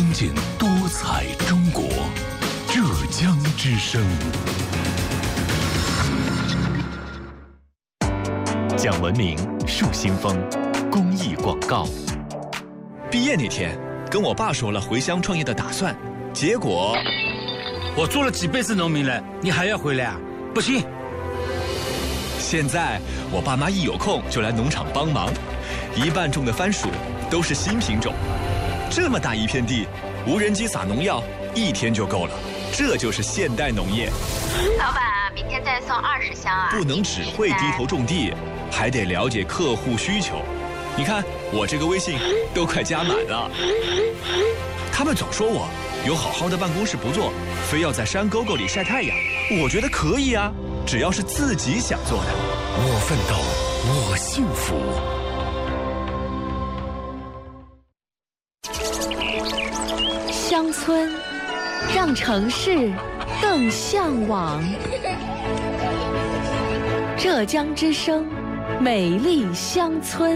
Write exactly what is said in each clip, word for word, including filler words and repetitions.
听见多彩中国，浙江之声。讲文明，树新风，公益广告。 毕业那天，跟我爸说了回乡创业的打算，结果我做了几辈子农民了，你还要回来啊？不行。 现在我爸妈一有空就来农场帮忙，一半种的番薯都是新品种。这么大一片地，无人机撒农药一天就够了，这就是现代农业。 老板啊，明天再送二十箱啊！ 不能只会低头种地，还得了解客户需求。你看我这个微信都快加满了。他们总说我有好好的办公室不做，非要在山沟沟里晒太阳。我觉得可以啊，只要是自己想做的。 我奋斗，我幸福。 乡村，让城市更向往。浙江之声，美丽乡村。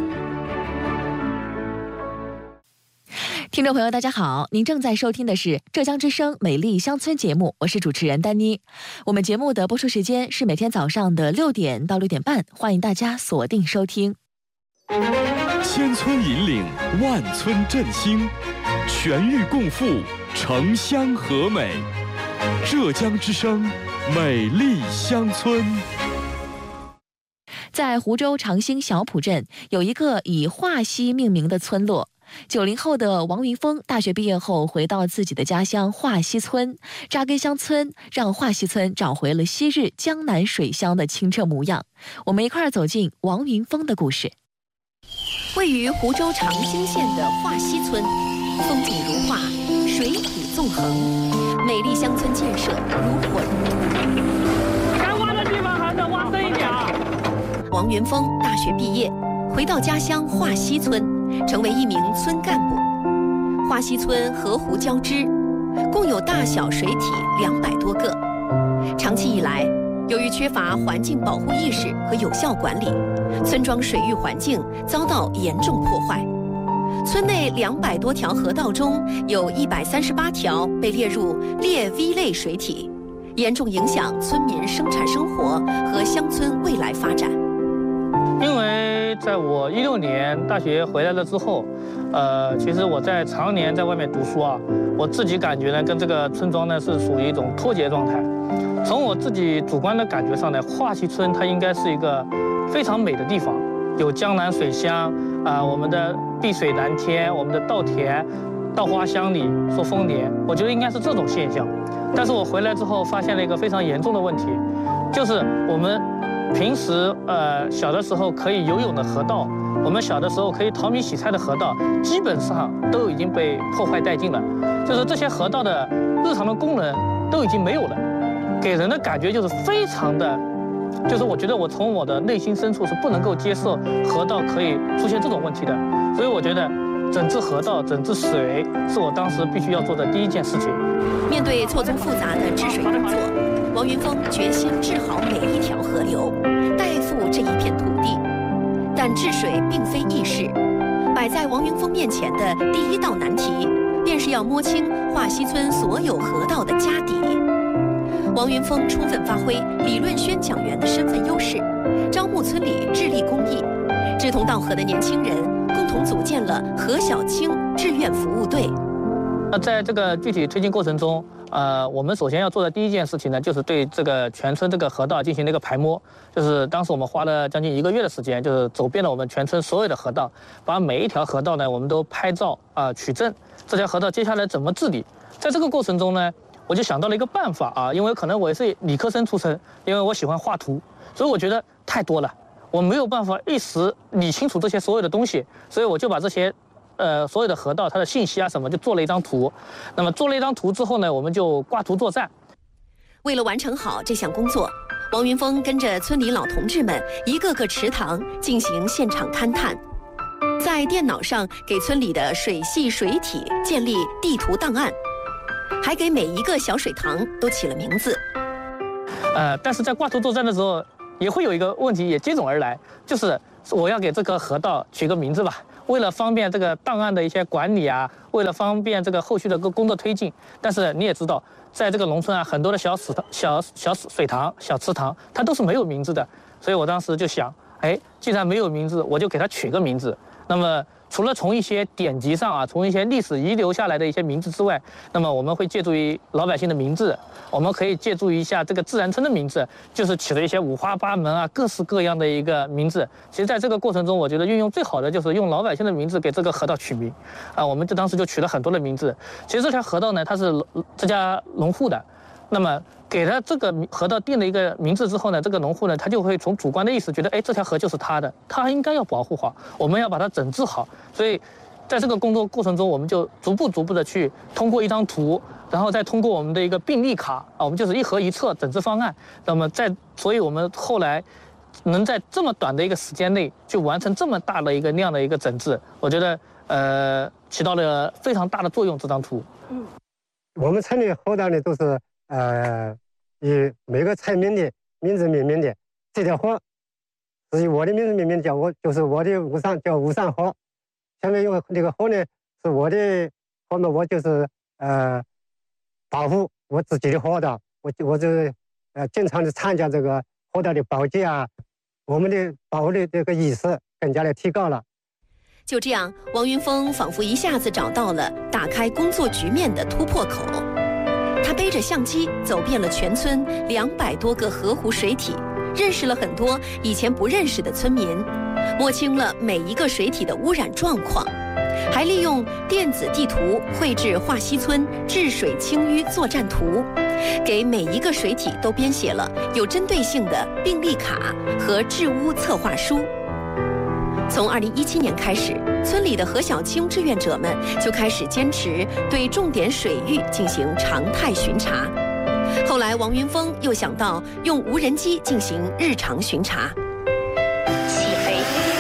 听众朋友大家好，您正在收听的是浙江之声美丽乡村节目，我是主持人丹妮。我们节目的播出时间是每天早上的六点到六点半，欢迎大家锁定收听。 千村引领，万村振兴，全域共富，城乡和美。浙江之声美丽乡村。 在湖州长兴小浦镇有一个以华西命名的村落。九零后的王云峰大学毕业后回到自己的家乡华西村，扎根乡村，让华西村找回了昔日江南水乡的清澈模样。我们一块儿走进王云峰的故事。 位于湖州长兴县的华西村，风景如画，水体纵横，美丽乡村建设如火如荼。 该挖的地方还得挖深一点啊！ 王云峰大学毕业，回到家乡华西村，成为一名村干部。华西村河湖交织，共有大小水体两百多个。长期以来，由于缺乏环境保护意识和有效管理，村庄水域环境遭到严重破坏。村内两百多条河道中，有一百三十八条被列入劣 V 类水体，严重影响村民生产生活和乡村未来发展。 因为在我一六年大学回来了之后，呃，其实我在常年在外面读书啊，我自己感觉呢，跟这个村庄呢是属于一种脱节状态。从我自己主观的感觉上呢，华西村它应该是一个非常美的地方，有江南水乡啊、呃，我们的碧水蓝天，我们的稻田，稻花香里说丰年，我觉得应该是这种现象。但是我回来之后发现了一个非常严重的问题，就是我们平时呃小的时候可以游泳的河道，我们小的时候可以淘米洗菜的河道，基本上都已经被破坏殆尽了。就是这些河道的日常的功能都已经没有了，给人的感觉就是非常的，就是我觉得我从我的内心深处是不能够接受河道可以出现这种问题的。所以我觉得整治河道、整治水是我当时必须要做的第一件事情。 面对错综复杂的治水工作，王云峰决心治好每一条河流，代复这一片土地。但治水并非易事，摆在王云峰面前的第一道难题，便是要摸清华西村所有河道的家底。王云峰充分发挥理论宣讲员的身份优势，招募村里致力公益、志同道合的年轻人，共同组建了何小青志愿服务队。 那在这个具体推进过程中，呃，我们首先要做的第一件事情呢，就是对这个全村这个河道进行了一个排摸。就是当时我们花了将近一个月的时间，就是走遍了我们全村所有的河道，把每一条河道呢，我们都拍照啊、呃、取证，这条河道接下来怎么治理。在这个过程中呢，我就想到了一个办法啊，因为可能我也是理科生出身，因为我喜欢画图，所以我觉得太多了，我没有办法一时理清楚这些所有的东西，所以我就把这些。呃，所有的河道它的信息啊什么，就做了一张图。那么做了一张图之后呢，我们就挂图作战。 为了完成好这项工作，王云峰跟着村里老同志们一个个池塘进行现场勘探，在电脑上给村里的水系水体建立地图档案，还给每一个小水塘都起了名字。 呃，但是在挂图作战的时候，也会有一个问题也接踵而来，就是我要给这个河道取个名字吧。 为了方便这个档案的一些管理啊，为了方便这个后续的工工作推进，但是你也知道，在这个农村啊，很多的小池塘、小小水塘、小池塘，它都是没有名字的。所以我当时就想，哎，既然没有名字，我就给它取个名字。那么除了从一些典籍上啊，从一些历史遗留下来的一些名字之外，那么我们会借助于老百姓的名字，我们可以借助一下这个自然村的名字，就是起了一些五花八门啊、各式各样的一个名字。其实在这个过程中，我觉得运用最好的就是用老百姓的名字给这个河道取名，啊，我们就当时就取了很多的名字。其实这条河道呢，它是这家农户的，那么给他这个河道定了一个名字之后呢，这个农户呢，他就会从主观的意识觉得，哎，这条河就是他的，他应该要保护好，我们要把它整治好。所以，在这个工作过程中，我们就逐步逐步的去通过一张图，然后再通过我们的一个病历卡啊，我们就是一核一测整治方案。那么在，所以我们后来能在这么短的一个时间内就完成这么大的一个量的一个整治，我觉得呃起到了非常大的作用。这张图， 嗯，我们村里河道呢都是。呃，以每个村民的名字命名的。这条河是以我的名字命名，叫我就是我的吴山，叫吴山河。下面因为那个河呢是我的河嘛，我就是呃保护我自己的河道，我我就呃经常的参加这个河道的保洁啊，我们的保护的这个意识更加的提高了。 就这样，王云峰仿佛一下子找到了打开工作局面的突破口。他背着相机走遍了全村两百多个河湖水体，认识了很多以前不认识的村民，摸清了每一个水体的污染状况，还利用电子地图绘制华西村治水清淤作战图，给每一个水体都编写了有针对性的病历卡和治污策划书。从二零一七年开始，村里的何小青志愿者们就开始坚持对重点水域进行常态巡查。后来，王云峰又想到用无人机进行日常巡查。 起飞，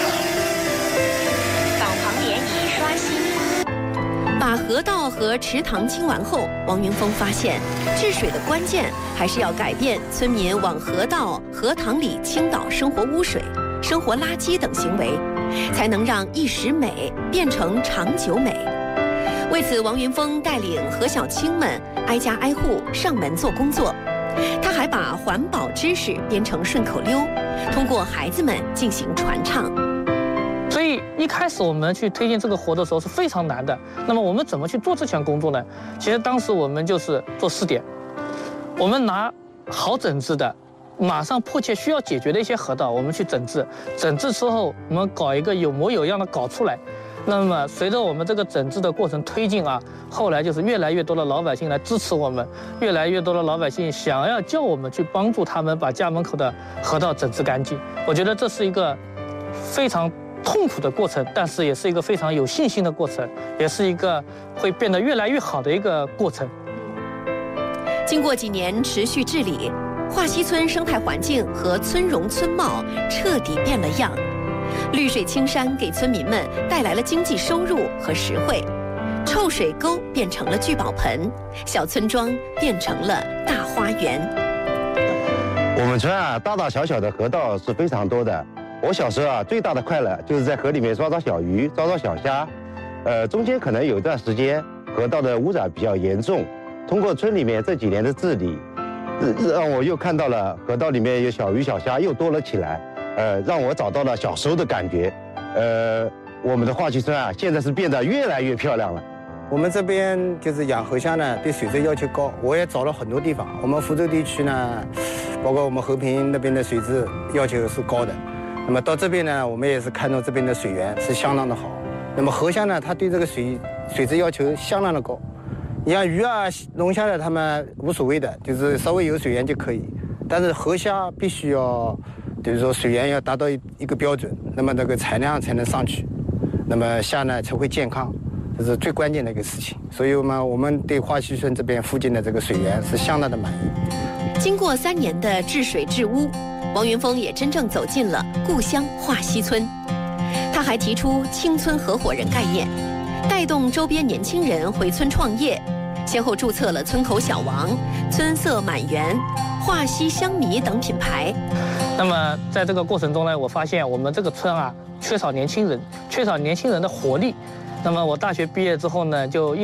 导航点已刷新。 把河道和池塘清完后，王云峰发现，治水的关键还是要改变村民往河道、河塘里倾倒生活污水、生活垃圾等行为，才能让一时美变成长久美。为此，王云峰带领何小青们挨家挨户上门做工作。他还把环保知识编成顺口溜，通过孩子们进行传唱。 所以一开始我们去推进这个活的时候是非常难的。那么我们怎么去做这项工作呢？其实当时我们就是做试点，我们拿好整治的、马上迫切需要解决的一些河道，我们去整治。整治之后，我们搞一个有模有样的搞出来。那么随着我们这个整治的过程推进啊，后来就是越来越多的老百姓来支持我们，越来越多的老百姓想要叫我们去帮助他们把家门口的河道整治干净。我觉得这是一个非常痛苦的过程，但是也是一个非常有信心的过程，也是一个会变得越来越好的一个过程。 经过几年持续治理，华西村生态环境和村容村貌彻底变了样。绿水青山给村民们带来了经济收入和实惠，臭水沟变成了聚宝盆，小村庄变成了大花园。 我们村啊，大大小小的河道是非常多的。我小时候啊，最大的快乐就是在河里面抓抓小鱼，抓抓小虾。呃，中间可能有一段时间河道的污染比较严重，通过村里面这几年的治理，让我又看到了河道里面有小鱼小虾又多了起来。呃，让我找到了小时候的感觉。呃，我们的华西村啊，现在是变得越来越漂亮了。 我们这边就是养河虾呢，对水质要求高，我也找了很多地方。我们福州地区呢，包括我们和平那边的水质要求是高的。那么到这边呢，我们也是看中这边的水源是相当的好。那么河虾呢，它对这个水水质要求相当的高。你像鱼啊、龙虾的，它们无所谓的，就是稍微有水源就可以。但是河虾必须要。比如说水源要达到一个标准，那么那个产量才能上去，那么虾呢才会健康，这是最关键的一个事情。所以我们我们对华西村这边附近的这个水源是相当的满意。 经过三年的治水治污，王云峰也真正走进了故乡华西村。他还提出青村合伙人概念，带动周边年轻人回村创业，先后注册了村口小王、村色满园、华西香米等品牌。 那么在这个过程中呢，我发现我们这个村啊缺少年轻人，缺缺少年轻人的活力。那么我大学毕业之后呢，就一